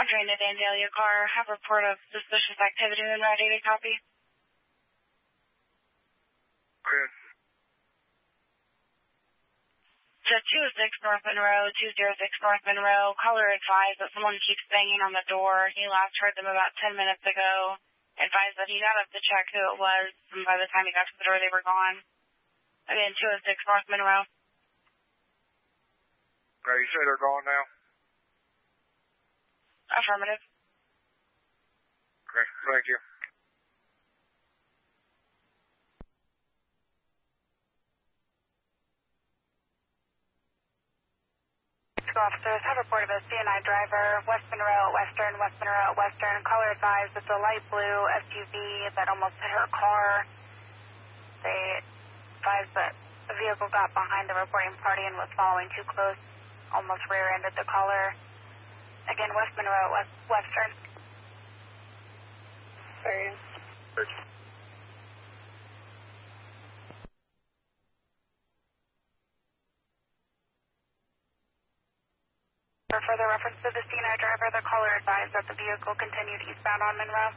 Andre to Vandalia car. Have a report of suspicious activity in Route 80, copy. Okay. So 206 North Monroe, 206 North Monroe. Caller advised that someone keeps banging on the door. He last heard them about 10 minutes ago. Advised that he got up to check who it was, and by the time he got to the door, they were gone. Again, 206 North Monroe. Okay, you say they're gone now? Affirmative. Okay, thank you. Officers have reported a CNI driver, West Monroe, Western. Caller advised it's a light blue SUV that almost hit her car. They advised that the vehicle got behind the reporting party and was following too close, almost rear-ended the caller. Again, West Monroe, Western. Thanks. For further reference to the CNI driver, the caller advised that the vehicle continued eastbound on Monroe.